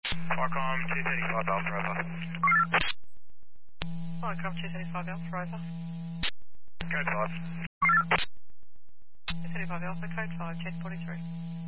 Qualcomm 235 Alpha Alpha. Qualcomm 235 Alpha over. Code 5. 235 Alpha, code 5, 1043.